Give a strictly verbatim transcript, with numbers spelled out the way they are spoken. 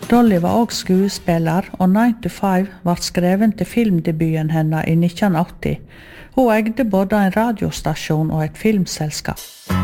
Dolly var også skuespiller, og nine to five var skreven til filmdebuten henne i nitten åtti. Hun eide både en radiostasjon og et filmselskap.